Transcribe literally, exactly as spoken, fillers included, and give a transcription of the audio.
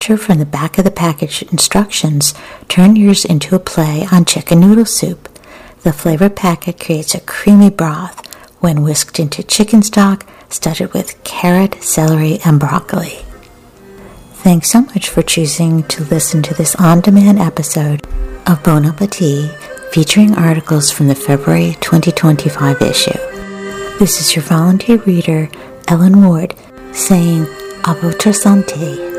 From the back of the package instructions, turn yours into a play on chicken noodle soup. The flavor packet creates a creamy broth when whisked into chicken stock studded with carrot, celery, and broccoli. Thanks so much for choosing to listen to this on-demand episode of Bon Appetit, featuring articles from the February twenty twenty-five issue. This is your volunteer reader, Ellen Ward, saying à votre santé.